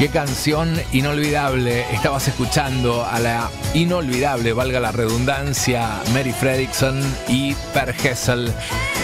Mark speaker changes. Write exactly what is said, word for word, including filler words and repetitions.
Speaker 1: Qué canción inolvidable. Estabas escuchando a la inolvidable, valga la redundancia, Mary Fredriksson y Per Gessle.